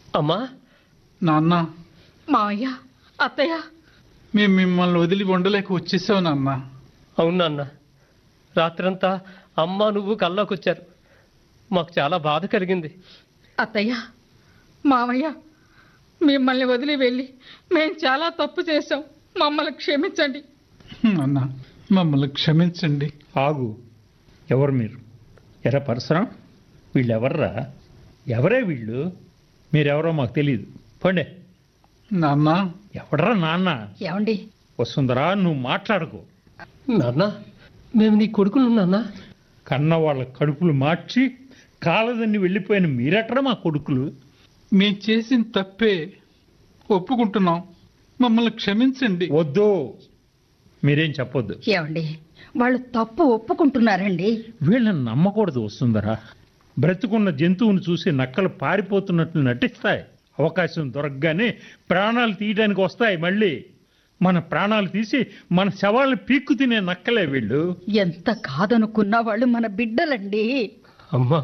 అమ్మా, నాన్న, మావయ్య, అత్తయ్య. మేము మిమ్మల్ని వదిలి ఉండలేక వచ్చేసావు నాన్న. అవును నాన్న, రాత్రంతా అమ్మ నువ్వు కల్లోకొచ్చారు. మాకు చాలా బాధ కలిగింది. అత్తయ్య, మావయ్య, మిమ్మల్ని వదిలి వెళ్ళి మేము చాలా తప్పు చేశాం. మమ్మల్ని క్షమించండి. నాన్న, మమ్మల్ని క్షమించండి. ఆగు. ఎవరు మీరు? ఎరా పరశురాం, వీళ్ళెవర్రా? ఎవరే వీళ్ళు? మీరెవరో మాకు తెలియదు. పండే. నాన్న, ఎవడరా నాన్న? ఏమండి? వసుంధరా, నువ్వు మాట్లాడకు. నాన్న, మేము నీ కొడుకులు నాన్న. కన్న వాళ్ళ కడుపులు మార్చి కాలదన్ని వెళ్ళిపోయిన మీరెక్కడ మా కొడుకులు? మేము చేసిన తప్పే ఒప్పుకుంటున్నాం. మమ్మల్ని క్షమించండి. వద్దు, మీరేం చెప్పొద్దు. ఏమండి, వాళ్ళు తప్పు ఒప్పుకుంటున్నారండి. వీళ్ళని నమ్మకూడదు వసుంధరా. బ్రతుకున్న జంతువును చూసి నక్కలు పారిపోతున్నట్లు నటిస్తాయి. అవకాశం దొరకగానే ప్రాణాలు తీయడానికి వస్తాయి. మళ్ళీ మన ప్రాణాలు తీసి మన శవాలను పీక్కు తినే నక్కలే వీళ్ళు. ఎంత కాదనుకున్నా వాళ్ళు మన బిడ్డలండి. అమ్మా,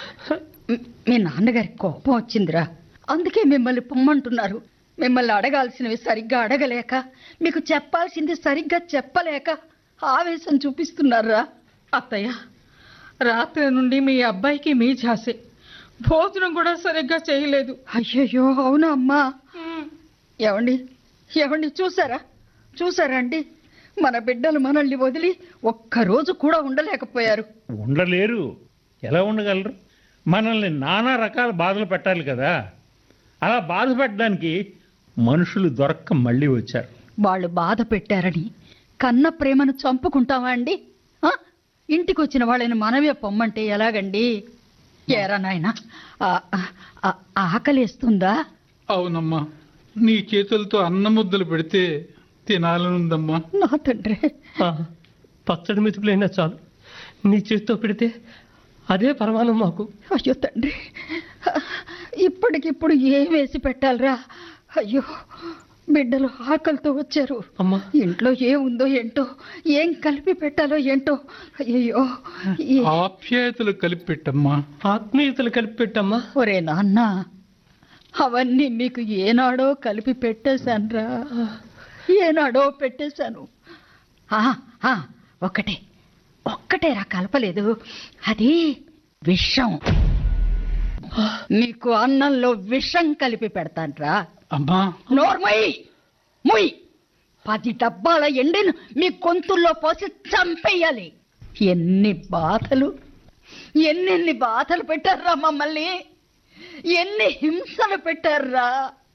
మీ నాన్నగారి కోపం వచ్చిందిరా, అందుకే మిమ్మల్ని పొమ్మంటున్నారు. మిమ్మల్ని అడగాల్సినవి సరిగ్గా అడగలేక, మీకు చెప్పాల్సింది సరిగ్గా చెప్పలేక ఆవేశం చూపిస్తున్నారా. అత్తయ్య, రాత్రి నుండి మీ అబ్బాయికి మీ ఝాసే. భోజనం కూడా సరిగ్గా చేయలేదు. అయ్యయ్యో, అవునా అమ్మా? ఏమండి, ఏమండి, చూసారా అండి, మన బిడ్డలు మనల్ని వదిలి ఒక్కరోజు కూడా ఉండలేకపోయారు. ఉండలేరు. ఎలా ఉండగలరు? మనల్ని నానా రకాల బాధలు పెట్టాలి కదా. అలా బాధ పెట్టడానికి మనుషులు దొరక్క మళ్ళీ వచ్చారు. వాళ్ళు బాధ పెట్టారని కన్న ప్రేమను చంపుకుంటావా అండి? ఇంటికి వచ్చిన వాళ్ళని మనమే పొమ్మంటే ఎలాగండి? ఏరా నాయనా, ఆకలేస్తుందా? అవునమ్మా, నీ చేతులతో అన్న ముద్దలు పెడితే తినాలనుందమ్మా. నా తండ్రి, పచ్చడి మెతుకులైనా చాలు, నీ చేతితో పెడితే అదే పరమానం మాకు. అయ్యో తండ్రి, ఇప్పటికిప్పుడు ఏం వేసి పెట్టాలరా? అయ్యో, బిడ్డలు ఆకలితో వచ్చారు. అమ్మా, ఇంట్లో ఏముందో ఏంటో, ఏం కలిపి పెట్టాలో ఏంటో. అయ్యో, ఆప్యాయతలు కలిపి పెట్టమ్మా. ఆత్మీయతలు కలిపి పెట్టమ్మా. ఒరే నాన్న, అవన్నీ మీకు ఏనాడో కలిపి పెట్టేశానురా, ఏనాడో పెట్టేశాను. ఒక్కటేరా కలపలేదు, అది విషం. నీకు అన్నంలో విషం కలిపి పెడతాన్రా. అమ్మా, నోర్మయ్ 10 డబ్బాల ఎండిను మీ గొంతుల్లో పోసి చంపేయాలి. ఎన్ని బాధలు పెట్టారా మమ్మల్ని, ఎన్ని హింసలు పెట్టారా.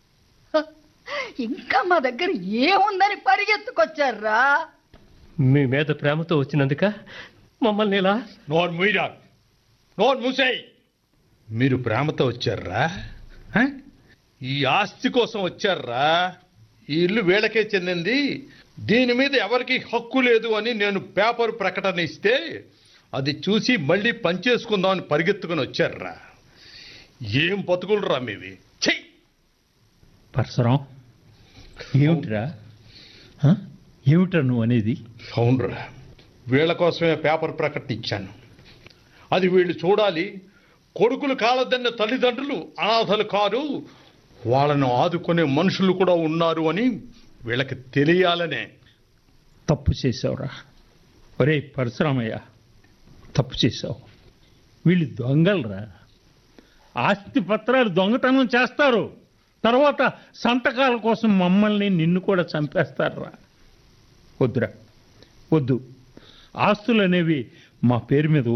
ఇంకా మా దగ్గర ఏముందని పరిగెత్తుకొచ్చారా? మీ మీద ప్రేమతో వచ్చినందుక మమ్మల్ని ఇలా. నోరు మూసేయ్. మీరు ప్రేమతో వచ్చారా? ఈ ఆస్తి కోసం వచ్చారా? ఈ ఇల్లు వీళ్ళకే చెందింది, దీని మీద ఎవరికి హక్కు లేదు అని నేను పేపర్ ప్రకటన ఇస్తే అది చూసి మళ్ళీ పనిచేసుకుందామని పరిగెత్తుకుని వచ్చారా? ఏం బతుకులరా మీవి? చెయ్యి. పరశురాం, ఏమిట్రా నువ్వు అనేది? అవునరా, వీళ్ళ కోసమే పేపర్ ప్రకటన ఇచ్చాను. అది వీళ్ళు చూడాలి. కొడుకులు కాలదన్న తల్లిదండ్రులు అనాథలు కారు, వాళ్ళను ఆదుకునే మనుషులు కూడా ఉన్నారు అని వీళ్ళకి తెలియాలనే. తప్పు చేసావురా. ఒరే పరశురామయ్య, తప్పు చేసావు. వీళ్ళు దొంగలరా. ఆస్తి పత్రాలు దొంగతనం చేస్తారు, తర్వాత సంతకాల కోసం మమ్మల్ని నిన్ను కూడా చంపేస్తారా. వద్దురా, వద్దు. ఆస్తులు అనేవి మా పేరు మీద